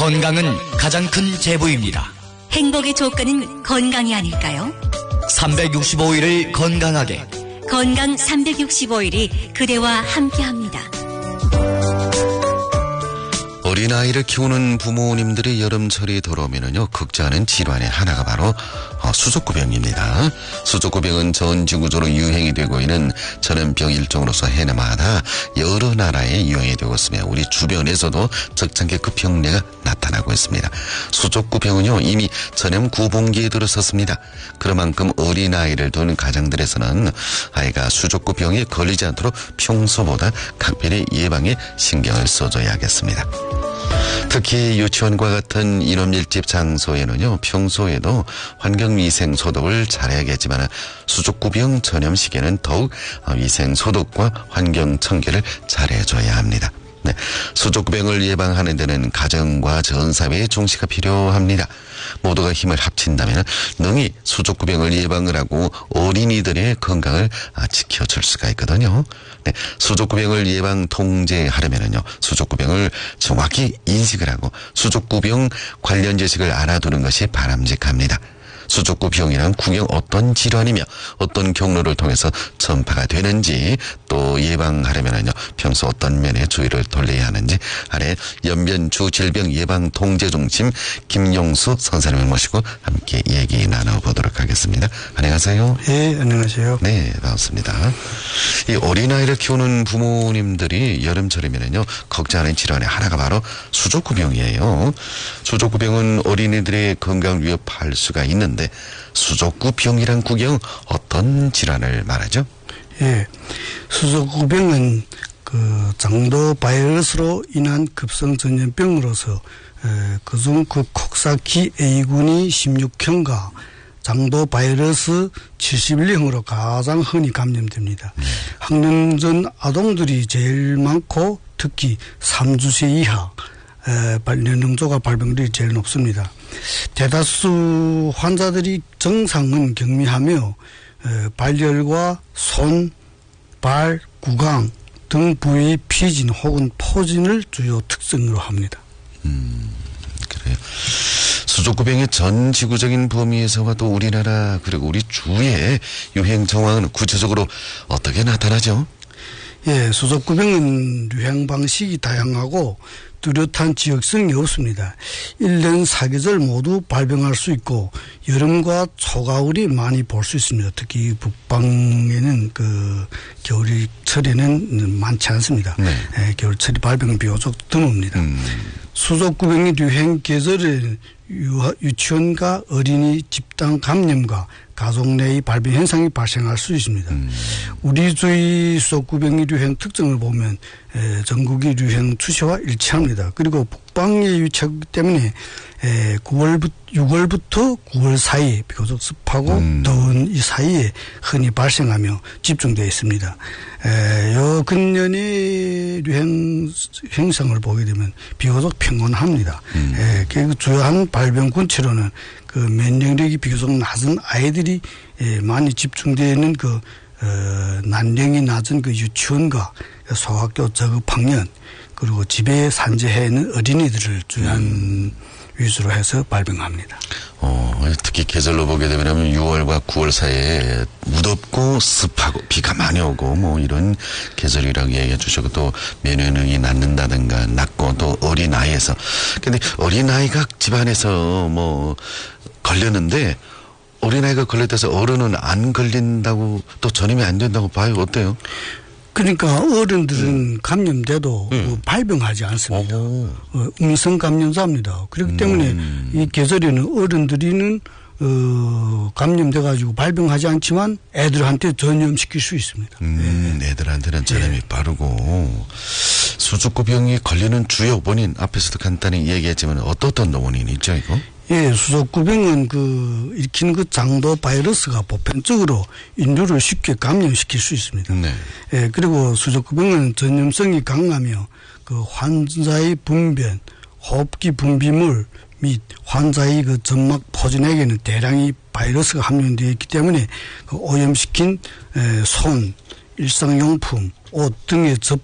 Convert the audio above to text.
건강은 가장 큰 재부입니다. 행복의 조건은 건강이 아닐까요? 365일을 건강하게. 건강 365일이 그대와 함께합니다. 어린아이를 키우는 부모님들이 여름철이 들어오면은요, 극주하는 질환의 하나가 바로 수족구병입니다. 수족구병은 전 지구적으로 유행이 되고 있는 전염병 일종으로서 해마다 여러 나라에 유행이 되고 있으며 우리 주변에서도 적잖게 그 병례가 나타나고 있습니다. 수족구병은요, 이미 전염 구봉기에 들어섰습니다. 그만큼 어린아이를 둔 가정들에서는 아이가 수족구병에 걸리지 않도록 평소보다 각별히 예방에 신경을 써줘야겠습니다. 특히 유치원과 같은 인원 밀집 장소에는요, 평소에도 환경위생 소독을 잘해야겠지만 수족구병 전염 시기에는 더욱 위생 소독과 환경 청결을 잘해줘야 합니다. 네, 수족구병을 예방하는 데는 가정과 전 사회의 중시가 필요합니다. 모두가 힘을 합친다면 능히 수족구병을 예방을 하고 어린이들의 건강을 지켜줄 수가 있거든요. 네, 수족구병을 예방 통제하려면요, 수족구병을 정확히 인식을 하고 수족구병 관련 지식을 알아두는 것이 바람직합니다. 수족구병이란 구경 어떤 질환이며 어떤 경로를 통해서 전파가 되는지, 또 예방하려면요, 평소 어떤 면에 주의를 돌려야 하는지 아래 연변주질병예방통제중심 김용수 선생님을 모시고 함께 얘기 나눠보도록 하겠습니다. 안녕하세요. 네, 안녕하세요. 네, 반갑습니다. 이 어린아이를 키우는 부모님들이 여름철이면요, 걱정하는 질환의 하나가 바로 수족구병이에요. 수족구병은 어린이들의 건강을 위협할 수가 있는데 수족구병이란 구경 어떤 질환을 말하죠? 예, 수족구병은 그 장도 바이러스로 인한 급성 전염병으로서 그중 그 콕사키 A군이 16형과 장도 바이러스 71형으로 가장 흔히 감염됩니다. 학령전 아동들이 제일 많고 특히 3주세 이하 연령조가 발병률이 제일 높습니다. 대다수 환자들이 증상은 경미하며 발열과 손, 발, 구강 등 부위의 피진 혹은 포진을 주요 특징으로 합니다. 그래요. 수족구병의 전 지구적인 범위에서와 또 우리나라 그리고 우리 주의 유행 정황은 구체적으로 어떻게 나타나죠? 예, 수족구병은 유행 방식이 다양하고 뚜렷한 지역성이 없습니다. 1년 4계절 모두 발병할 수 있고 여름과 초가을이 많이 볼 수 있습니다. 특히 북방에는 그 겨울철에는 많지 않습니다. 네. 겨울철이 발병은 비교적 드뭅니다. 수족구병의 유행 계절에는 유치원과 어린이 집단 감염과 가족 내의 발병 현상이 발생할 수 있습니다. 우리 주의 수족구병의 유행 특징을 보면 전국의 유행 추세와 일치합니다. 그리고 북방에 위치하기 때문에 6월부터 9월 사이에 비교적 습하고 더운 이 사이에 흔히 발생하며 집중되어 있습니다. 요 근년의 유행 현상을 보게 되면 비교적 평온합니다. 그 주요한 발병 군체로는 그 면역력이 비교적 낮은 아이들이 많이 집중되어 있는 그 난령이 낮은 그 유치원과 소학교 저급학년 그리고 집에 산재해 있는 어린이들을 주요한 위주로 해서 발병합니다. 특히 계절로 보게 되면 6월과 9월 사이에 무덥고 습하고 비가 많이 오고 뭐 이런 계절이라고 얘기해 주시고 또 면역력이 낮는다든가 낮고 또 어린아이에서 근데 어린아이가 집안에서 뭐 걸렸는데 어린아이가 걸렸다서 어른은 안 걸린다고 또 전염이 안 된다고 봐요. 어때요? 그러니까 어른들은 감염돼도 발병하지 않습니다. 음성 감염자입니다. 그렇기 때문에 이 계절에는 어른들이는 감염돼가지고 발병하지 않지만 애들한테 전염시킬 수 있습니다. 애들한테는 전염이 빠르고 수족구병이 걸리는 주요 원인 앞에서도 간단히 얘기했지만 어떤 원인이 있죠 이거? 예, 수족구병은 일으키는 그 장도 바이러스가 보편적으로 인류를 쉽게 감염시킬 수 있습니다. 네. 예, 그리고 수족구병은 전염성이 강하며 그 환자의 분변, 호흡기 분비물 및 환자의 그 점막 포진액에는 대량의 바이러스가 함유되어 있기 때문에 그 오염시킨 손, 일상용품, 옷 등에